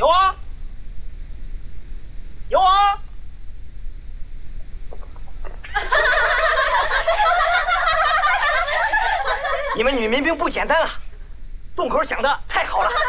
有啊，有啊。你们女民兵不简单啊，洞口想的太好了。